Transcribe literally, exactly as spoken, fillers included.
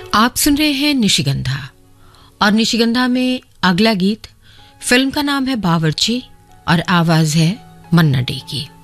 आप सुन रहे हैं निशिगंधा और निशिगंधा में अगला गीत फिल्म का नाम है बावर्ची और आवाज है मन्ना डे की।